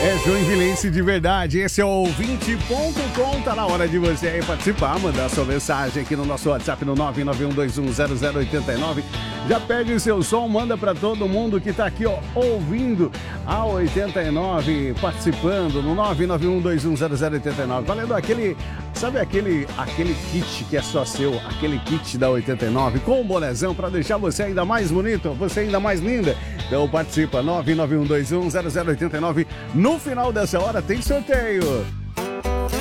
É Joinvilense de verdade, esse é o ouvinte.com, tá na hora de você aí participar, mandar sua mensagem aqui no nosso WhatsApp no 991210089. Já pede o seu som, manda pra todo mundo que tá aqui, ó, ouvindo a 89, participando no 991210089, valendo aquele, sabe aquele kit que é só seu, aquele kit da 89 com um bonezão pra deixar você ainda mais bonito, você ainda mais linda. Então participa, 991210089. No final dessa hora tem sorteio.